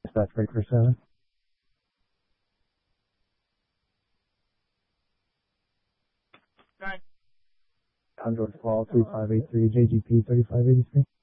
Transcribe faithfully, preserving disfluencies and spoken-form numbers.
Dispatch break for seven. Nine. I'm George Paul, three five eight three, J G P thirty-five eighty-three.